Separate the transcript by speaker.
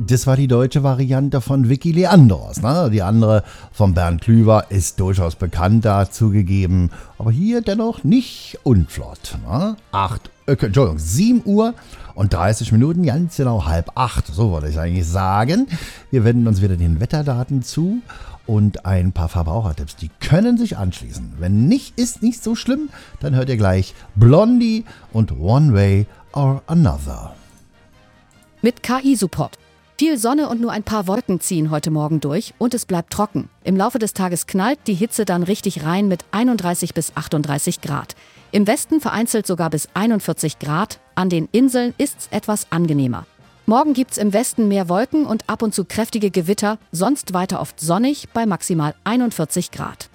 Speaker 1: Das war die deutsche Variante von Vicky Leandros. Ne? Die andere von Bernd Klüver ist durchaus bekannter zugegeben, aber hier dennoch nicht unflott. Ne? 7 Uhr und 30 Minuten, ganz genau 7:30, so wollte ich eigentlich sagen. Wir wenden uns wieder den Wetterdaten zu und ein paar Verbrauchertipps, die können sich anschließen. Wenn nicht, ist nicht so schlimm, dann hört ihr gleich Blondie und One Way or Another.
Speaker 2: Mit KI-Support. Viel Sonne und nur ein paar Wolken ziehen heute Morgen durch und es bleibt trocken. Im Laufe des Tages knallt die Hitze dann richtig rein mit 31 bis 38 Grad. Im Westen vereinzelt sogar bis 41 Grad. An den Inseln ist's etwas angenehmer. Morgen gibt's im Westen mehr Wolken und ab und zu kräftige Gewitter, sonst weiter oft sonnig bei maximal 41 Grad.